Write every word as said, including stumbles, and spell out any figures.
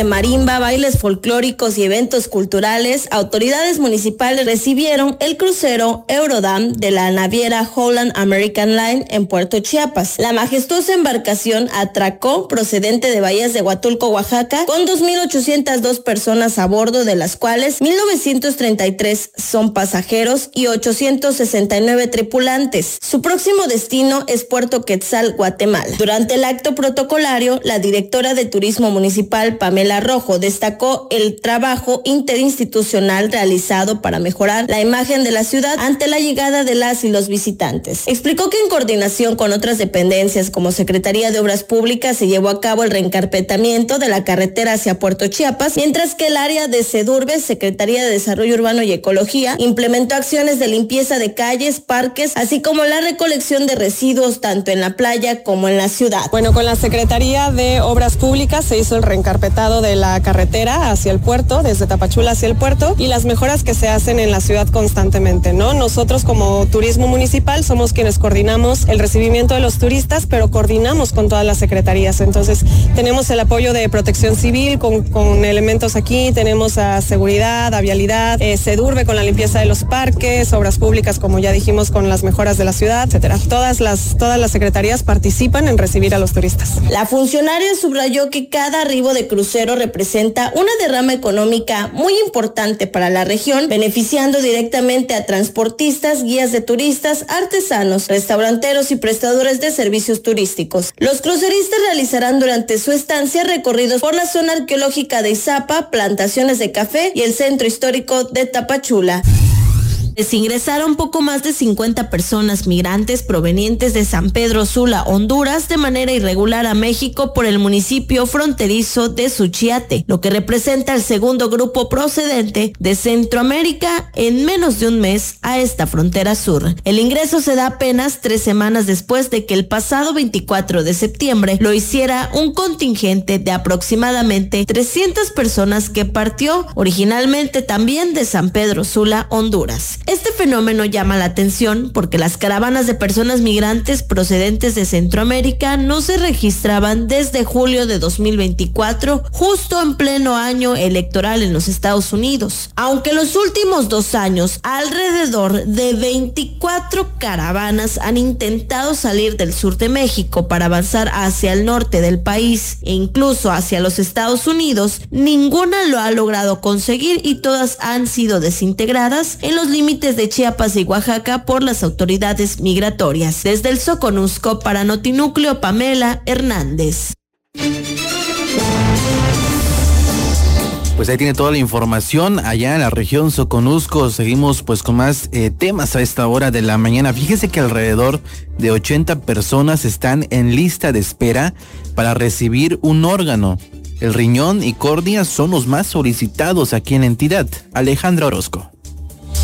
de marimba, bailes folclóricos y eventos culturales, autoridades municipales recibieron el crucero Eurodam de la naviera Holland American Line en Puerto Chiapas. La majestuosa embarcación atracó procedente de Bahías de Huatulco, Oaxaca, con dos mil ochocientas dos personas a bordo, de las cuales mil novecientos treinta y tres son pasajeros y ochocientos sesenta y nueve tripulantes. Su próximo destino es Puerto Quetzal, Guatemala. Durante el acto protocolario, la directora de Turismo Municipal, Pamela Rojo, destacó el trabajo interinstitucional realizado para mejorar la imagen de la ciudad ante la llegada de las y los visitantes. Explicó que en coordinación con otras dependencias como Secretaría de Obras Públicas se llevó a cabo el reencarpetamiento de la carretera hacia Puerto Chiapas, mientras que el área de Sedurbe, Secretaría de Desarrollo Urbano y Ecología, implementó acciones de limpieza de calles, parques, así como la recolección de residuos tanto en la playa como en la ciudad. Bueno, con la Secretaría de Obras Públicas se hizo el reencarpetado de la carretera hacia el puerto, desde Tapachula hacia el puerto, y las mejoras que se hacen en la ciudad constantemente, ¿no? Nosotros como Turismo Municipal somos quienes coordinamos el recibimiento de los turistas, pero coordinamos con todas las secretarías. Entonces tenemos el apoyo de Protección Civil con, con elementos aquí, tenemos a seguridad, a vialidad, eh, Sedurbe con la limpieza de los parques, Obras Públicas, como ya dijimos, con las mejoras de la ciudad, etcétera. Todas las, todas las secretarías participan en recibir a los turistas. La funcionaria subrayó que cada arribo de crucero representa una derrama económica muy importante para la región, beneficiando directamente a transportistas, guías de turistas, artesanos, restauranteros y prestadores de servicios turísticos. Los cruceristas realizarán durante su estancia recorridos por la zona arqueológica de Izapa, plantaciones de café y el centro histórico de Tapachula. Ingresaron poco más de cincuenta personas migrantes provenientes de San Pedro Sula, Honduras, de manera irregular a México por el municipio fronterizo de Suchiate, lo que representa el segundo grupo procedente de Centroamérica en menos de un mes a esta frontera sur. El ingreso se da apenas tres semanas después de que el pasado veinticuatro de septiembre lo hiciera un contingente de aproximadamente trescientas personas que partió originalmente también de San Pedro Sula, Honduras. Este fenómeno llama la atención porque las caravanas de personas migrantes procedentes de Centroamérica no se registraban desde julio de dos mil veinticuatro, justo en pleno año electoral en los Estados Unidos. Aunque los últimos dos años, alrededor de veinticuatro caravanas han intentado salir del sur de México para avanzar hacia el norte del país e incluso hacia los Estados Unidos, ninguna lo ha logrado conseguir y todas han sido desintegradas en los límites de Chiapas y Oaxaca por las autoridades migratorias. Desde el Soconusco, para Notinúcleo, Pamela Hernández. Pues ahí tiene toda la información allá en la región Soconusco. Seguimos pues con más eh, temas a esta hora de la mañana. Fíjese que alrededor de ochenta personas están en lista de espera para recibir un órgano. El riñón y córnea son los más solicitados aquí en la entidad. Alejandra Orozco.